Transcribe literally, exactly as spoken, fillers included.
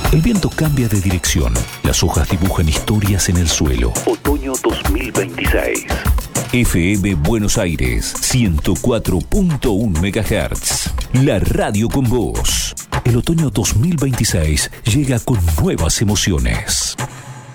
El viento cambia de dirección. Las hojas dibujan historias en el suelo. Otoño dos mil veintiséis. F M Buenos Aires, ciento cuatro punto uno megahertz. La radio con vos. El otoño dos mil veintiséis llega con nuevas emociones.